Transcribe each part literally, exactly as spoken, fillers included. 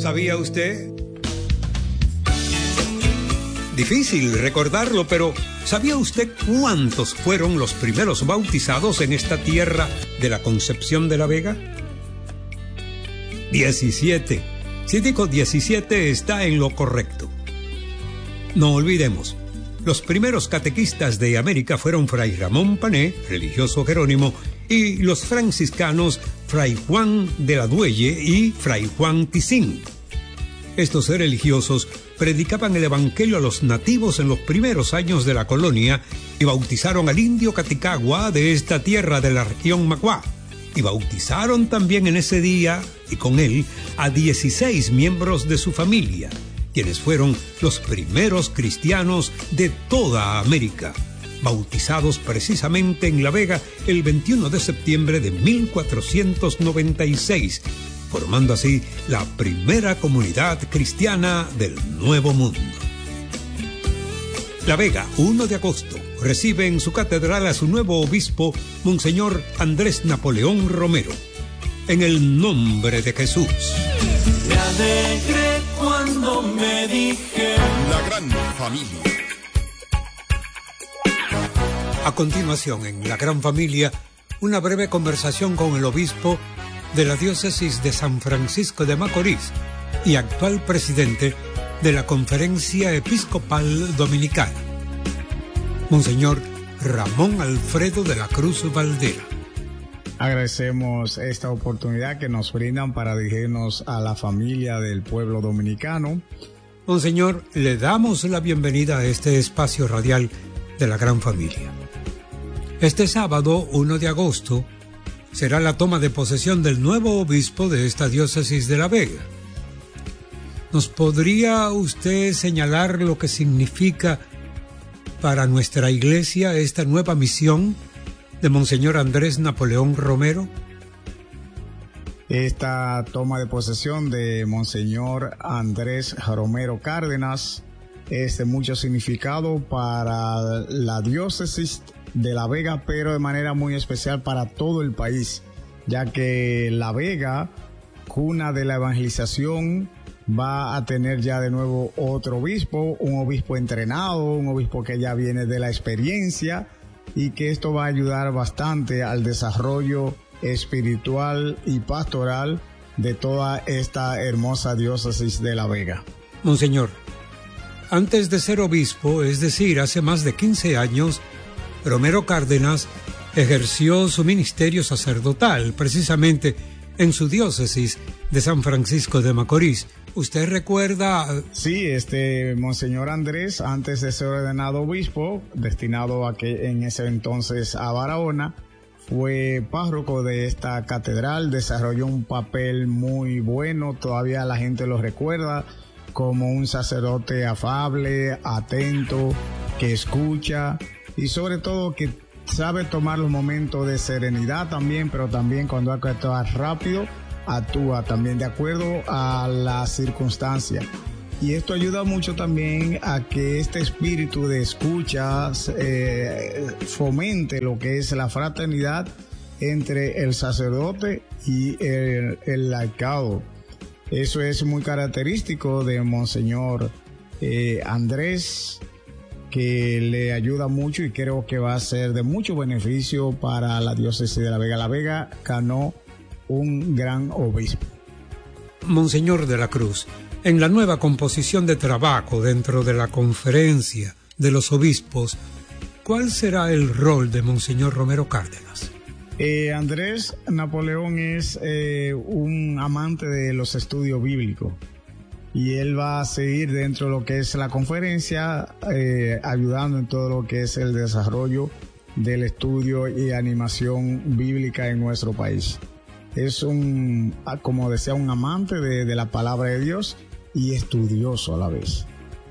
¿Sabía usted? Difícil recordarlo, pero ¿sabía usted cuántos fueron los primeros bautizados en esta tierra de la Concepción de la Vega? diecisiete. Si digo diecisiete, está en lo correcto. No olvidemos, los primeros catequistas de América fueron Fray Ramón Pané, religioso jerónimo, y los franciscanos Fray Juan de la Duelle y Fray Juan Tisín. Estos religiosos predicaban el evangelio a los nativos en los primeros años de la colonia y bautizaron al indio Caticagua de esta tierra de la región Macuá. Y bautizaron también en ese día, y con él, a dieciséis miembros de su familia, quienes fueron los primeros cristianos de toda América, bautizados precisamente en La Vega el veintiuno de septiembre de mil cuatrocientos noventa y seis, formando así la primera comunidad cristiana del Nuevo Mundo. La Vega, uno de agosto, recibe en su catedral a su nuevo obispo, Monseñor Andrés Napoleón Romero. En el nombre de Jesús. Me alegré cuando me dije La Gran Familia. A continuación, en La Gran Familia, una breve conversación con el obispo de la diócesis de San Francisco de Macorís y actual presidente de la Conferencia Episcopal Dominicana, Monseñor Ramón Alfredo de la Cruz Valdera. Agradecemos esta oportunidad que nos brindan para dirigirnos a la familia del pueblo dominicano. Monseñor, le damos la bienvenida a este espacio radial de La Gran Familia. Este sábado, uno de agosto, será la toma de posesión del nuevo obispo de esta diócesis de La Vega. ¿Nos podría usted señalar lo que significa para nuestra iglesia esta nueva misión de Monseñor Andrés Napoleón Romero? Esta toma de posesión de Monseñor Andrés Romero Cárdenas es de mucho significado para la diócesis de La Vega, pero de manera muy especial para todo el país, ya que La Vega, cuna de la evangelización, va a tener ya de nuevo otro obispo, un obispo entrenado, un obispo que ya viene de la experiencia, y que esto va a ayudar bastante al desarrollo espiritual y pastoral de toda esta hermosa diócesis de La Vega. Monseñor, antes de ser obispo, es decir, hace más de quince años, Romero Cárdenas ejerció su ministerio sacerdotal precisamente en su diócesis de San Francisco de Macorís. ¿Usted recuerda? Sí, este Monseñor Andrés, antes de ser ordenado obispo, destinado a que en ese entonces a Barahona, fue párroco de esta catedral, desarrolló un papel muy bueno, todavía la gente lo recuerda como un sacerdote afable, atento, que escucha y sobre todo que sabe tomar los momentos de serenidad también, pero también cuando hay que actuar rápido, actúa también de acuerdo a las circunstancias. Y esto ayuda mucho también a que este espíritu de escucha eh, fomente lo que es la fraternidad entre el sacerdote y el, el laicado. Eso es muy característico de Monseñor eh, Andrés, que le ayuda mucho y creo que va a ser de mucho beneficio para la diócesis de La Vega. La Vega ganó un gran obispo. Monseñor de la Cruz, en la nueva composición de trabajo dentro de la Conferencia de los Obispos, ¿cuál será el rol de Monseñor Romero Cárdenas? Eh, Andrés Napoleón es eh, un amante de los estudios bíblicos y él va a seguir dentro de lo que es la conferencia, eh, ayudando en todo lo que es el desarrollo del estudio y animación bíblica en nuestro país. Es un, como decía, un amante de, de la palabra de Dios y estudioso a la vez.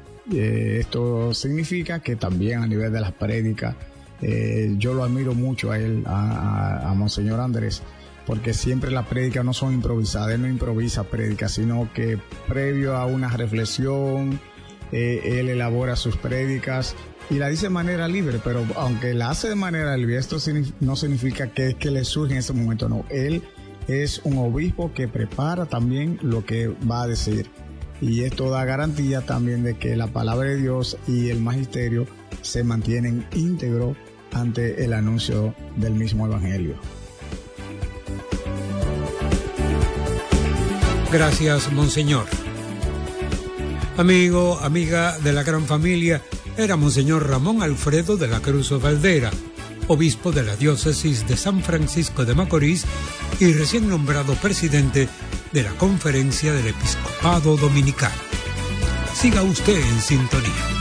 Eh, esto significa que también a nivel de las prédicas, eh, yo lo admiro mucho a él, a, a, a Monseñor Andrés, porque siempre las prédicas no son improvisadas, él no improvisa prédicas, sino que previo a una reflexión, eh, él elabora sus prédicas y la dice de manera libre, pero aunque la hace de manera libre, esto no significa que es que le surge en ese momento, no, él es un obispo que prepara también lo que va a decir. Y esto da garantía también de que la palabra de Dios y el magisterio se mantienen íntegros ante el anuncio del mismo evangelio. Gracias, Monseñor. Amigo, amiga de la gran familia, era Monseñor Ramón Alfredo de la Cruz Valdera, obispo de la diócesis de San Francisco de Macorís y recién nombrado presidente de la Conferencia del Episcopado Dominicano. Siga usted en sintonía.